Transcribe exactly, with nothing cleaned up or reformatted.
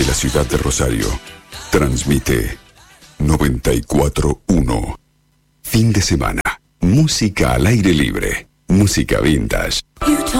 Desde la ciudad de Rosario, transmite noventa y cuatro punto uno. Fin de semana. Música al aire libre. Música vintage.